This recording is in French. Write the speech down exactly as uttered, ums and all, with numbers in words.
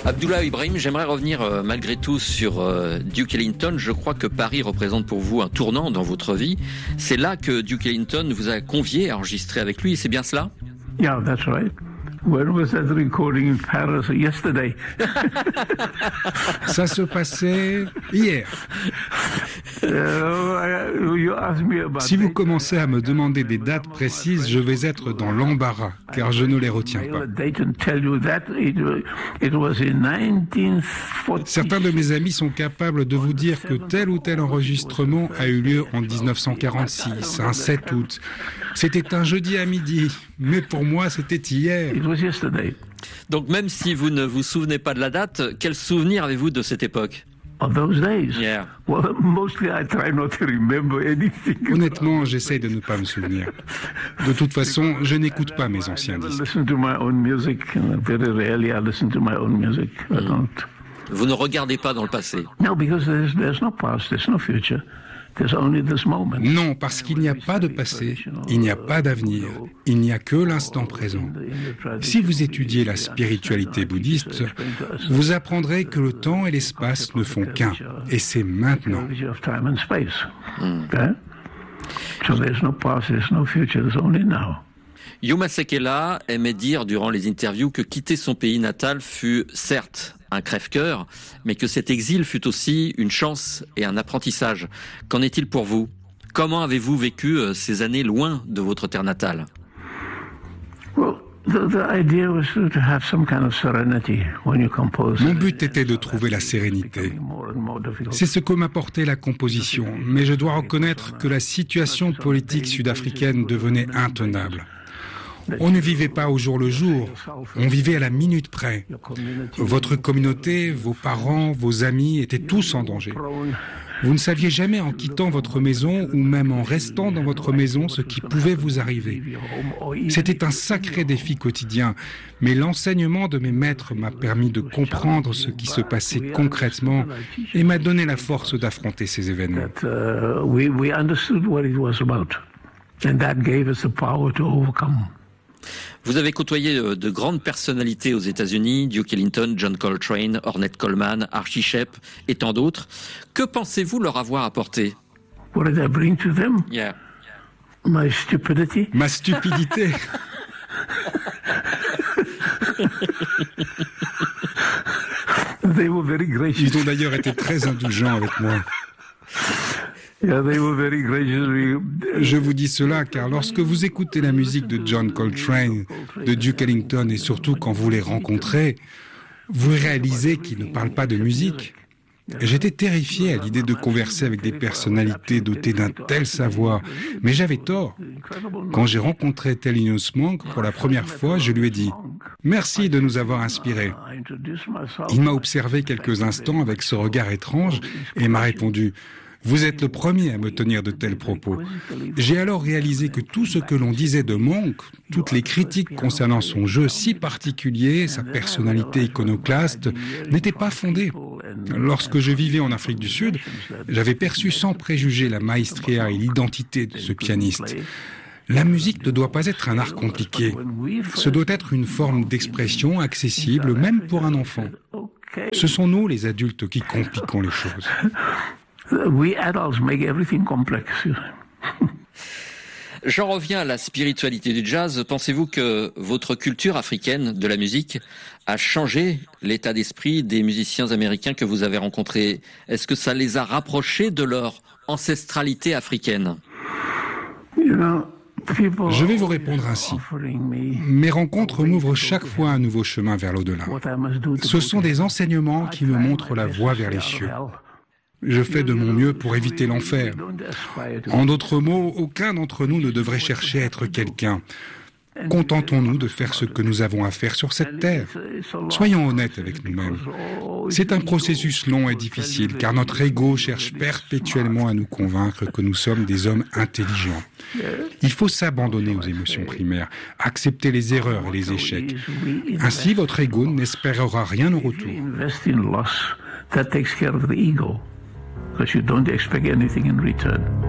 Abdullah Ibrahim, j'aimerais revenir euh, malgré tout sur euh, Duke Ellington. Je crois que Paris représente pour vous un tournant dans votre vie. C'est là que Duke Ellington vous a convié à enregistrer avec lui, c'est bien cela? Yeah, that's right. When was that recording in Paris? Yesterday. Ça se passait hier. Si vous commencez à me demander des dates précises, je vais être dans l'embarras, car je ne les retiens pas. Certains de mes amis sont capables de vous dire que tel ou tel enregistrement a eu lieu en dix-neuf cent quarante-six, un sept août. C'était un jeudi à midi, mais pour moi, c'était hier. Donc même si vous ne vous souvenez pas de la date, quel souvenir avez-vous de cette époque? Yeah. Honnêtement, j'essaie de ne pas me souvenir. De toute façon, je n'écoute pas mes anciens disques. Vous ne regardez pas dans le passé? Non, parce qu'il n'y a pas de passé, il n'y a pas d'avenir, il n'y a que l'instant présent. Si vous étudiez la spiritualité bouddhiste, vous apprendrez que le temps et l'espace ne font qu'un, et c'est maintenant. Yuma Sekela aimait dire durant les interviews que quitter son pays natal fut certes un crève-cœur, mais que cet exil fut aussi une chance et un apprentissage. Qu'en est-il pour vous? Comment avez-vous vécu ces années loin de votre terre natale? Mon but était de trouver la sérénité. C'est ce que m'apportait la composition, mais je dois reconnaître que la situation politique sud-africaine devenait intenable. On ne vivait pas au jour le jour, on vivait à la minute près. Votre communauté, vos parents, vos amis étaient tous en danger. Vous ne saviez jamais en quittant votre maison ou même en restant dans votre maison ce qui pouvait vous arriver. C'était un sacré défi quotidien, mais l'enseignement de mes maîtres m'a permis de comprendre ce qui se passait concrètement et m'a donné la force d'affronter ces événements. Vous avez côtoyé de grandes personnalités aux États-Unis, Duke Ellington, John Coltrane, Ornette Coleman, Archie Shepp et tant d'autres. Que pensez-vous leur avoir apporté? What did I bring to them? Yeah. My stupidity. Ma stupidité. They were very gracious. Ils ont d'ailleurs été très indulgents avec moi. Je vous dis cela car lorsque vous écoutez la musique de John Coltrane, de Duke Ellington et surtout quand vous les rencontrez, vous réalisez qu'ils ne parlent pas de musique. J'étais terrifié à l'idée de converser avec des personnalités dotées d'un tel savoir, mais j'avais tort. Quand j'ai rencontré Thelonious Monk pour la première fois, je lui ai dit « Merci de nous avoir inspirés ». Il m'a observé quelques instants avec ce regard étrange et m'a répondu « Vous êtes le premier à me tenir de tels propos. » J'ai alors réalisé que tout ce que l'on disait de Monk, toutes les critiques concernant son jeu si particulier, sa personnalité iconoclaste, n'étaient pas fondées. Lorsque je vivais en Afrique du Sud, j'avais perçu sans préjugés la maestria et l'identité de ce pianiste. La musique ne doit pas être un art compliqué. Ce doit être une forme d'expression accessible, même pour un enfant. Ce sont nous, les adultes, qui compliquons les choses. We adults make everything complex. J'en reviens à la spiritualité du jazz. Pensez-vous que votre culture africaine de la musique a changé l'état d'esprit des musiciens américains que vous avez rencontrés? Est-ce que ça les a rapprochés de leur ancestralité africaine? Je vais vous répondre ainsi. Mes rencontres m'ouvrent chaque fois un nouveau chemin vers l'au-delà. Ce sont des enseignements qui me montrent la voie vers les cieux. Je fais de mon mieux pour éviter l'enfer. En d'autres mots, aucun d'entre nous ne devrait chercher à être quelqu'un. Contentons-nous de faire ce que nous avons à faire sur cette terre. Soyons honnêtes avec nous-mêmes. C'est un processus long et difficile, car notre ego cherche perpétuellement à nous convaincre que nous sommes des hommes intelligents. Il faut s'abandonner aux émotions primaires, accepter les erreurs et les échecs. Ainsi, votre ego n'espérera rien au retour. That takes care of the ego, because you don't expect anything in return.